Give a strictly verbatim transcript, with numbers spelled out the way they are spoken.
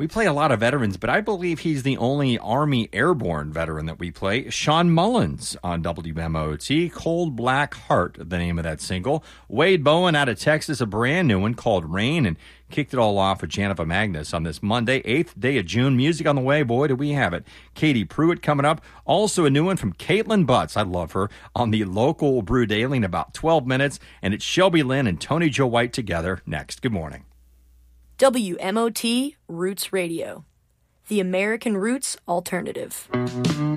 We play a lot of veterans, but I believe he's the only Army Airborne veteran that we play. Sean Mullins on W M O T. Cold Black Heart, the name of that single. Wade Bowen out of Texas, a brand new one called Rain, and kicked it all off with Janiva Magnus on this Monday, eighth day of June. Music on the way. Boy, do we have it. Katie Pruitt coming up. Also a new one from Caitlin Butts. I love her. On the local Brew Daily in about twelve minutes. And it's Shelby Lynn and Tony Joe White together next. Good morning. W M O T Roots Radio, the American Roots Alternative.